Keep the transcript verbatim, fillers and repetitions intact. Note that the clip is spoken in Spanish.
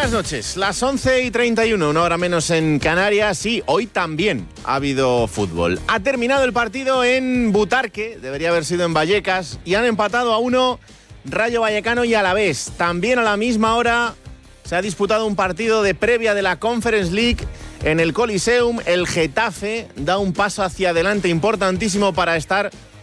Buenas noches, las once y treinta y uno, una hora menos en Canarias, y hoy también ha habido fútbol. Ha terminado el partido en Butarque, debería haber sido en Vallecas, y han empatado a uno Rayo Vallecano y Alavés. También a la misma hora se ha disputado un partido de previa de la Conference League en el Coliseum. El Getafe da un paso hacia adelante importantísimo para estar